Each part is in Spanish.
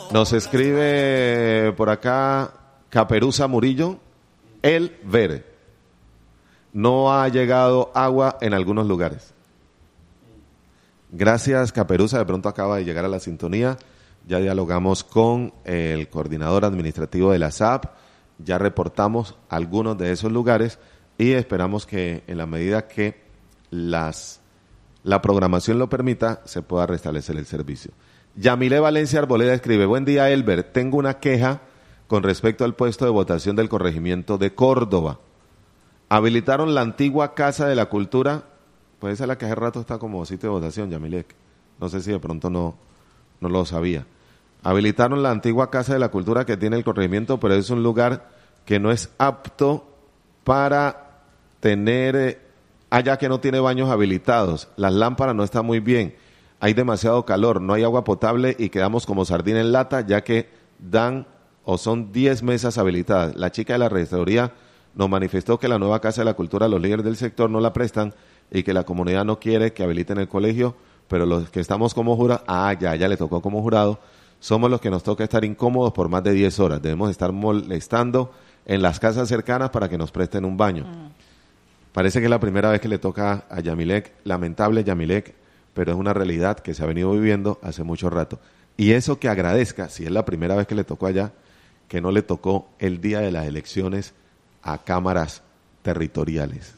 Nos escribe por acá Caperuza Murillo, el ver. No ha llegado agua en algunos lugares. Gracias, Caperuza. De pronto acaba de llegar a la sintonía. Ya dialogamos con el coordinador administrativo de la SAP. Ya reportamos algunos de esos lugares y esperamos que en la medida que la programación lo permita, se pueda restablecer el servicio. Yamile Valencia Arboleda escribe: buen día, Elber. Tengo una queja con respecto al puesto de votación del corregimiento de Córdoba. Habilitaron la antigua Casa de la Cultura, pues esa es la que hace rato está como sitio de votación, Yamilek. No sé si de pronto no lo sabía. Habilitaron la antigua Casa de la Cultura que tiene el corregimiento, pero es un lugar que no es apto para tener, allá que no tiene baños habilitados. Las lámparas no están muy bien. Hay demasiado calor, no hay agua potable y quedamos como sardina en lata, ya que dan o son 10 mesas habilitadas. La chica de la registraduría nos manifestó que la nueva Casa de la Cultura, los líderes del sector no la prestan y que la comunidad no quiere que habiliten el colegio, pero los que estamos como jurado, ya le tocó como jurado, somos los que nos toca estar incómodos por más de 10 horas. Debemos estar molestando en las casas cercanas para que nos presten un baño. Parece que es la primera vez que le toca a Yamilek, lamentable Yamilek, pero es una realidad que se ha venido viviendo hace mucho rato. Y eso que agradezca, si es la primera vez que le tocó allá, que no le tocó el día de las elecciones a cámaras territoriales.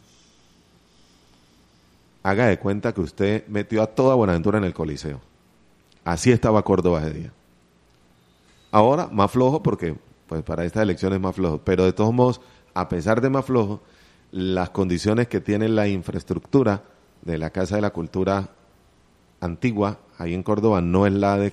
Haga de cuenta que usted metió a toda Buenaventura en el Coliseo. Así estaba Córdoba ese día. Ahora más flojo porque pues para estas elecciones más flojo, pero de todos modos, a pesar de más flojo, las condiciones que tiene la infraestructura de la Casa de la Cultura antigua ahí en Córdoba no es la de